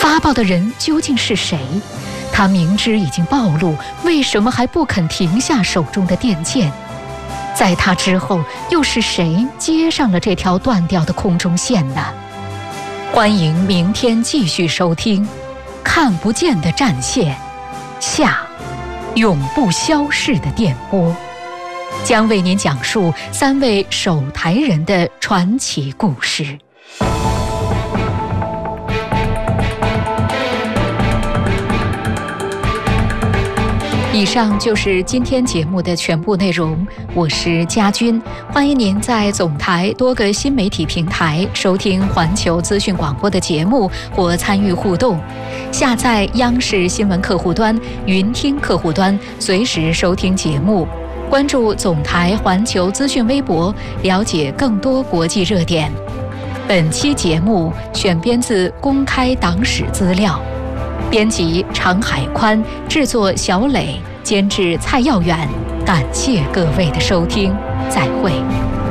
发报的人究竟是谁？他明知已经暴露，为什么还不肯停下手中的电剑？在他之后，又是谁接上了这条断掉的空中线呢？欢迎明天继续收听《看不见的战线下，永不消逝的电波》，将为您讲述3位守台人的传奇故事。以上就是今天节目的全部内容，我是佳君，欢迎您在总台多个新媒体平台收听环球资讯广播的节目或参与互动。下载央视新闻客户端、云听客户端，随时收听节目。关注总台环球资讯微博，了解更多国际热点。本期节目选编自公开党史资料。编辑常海宽，制作小磊，监制蔡耀远。感谢各位的收听，再会。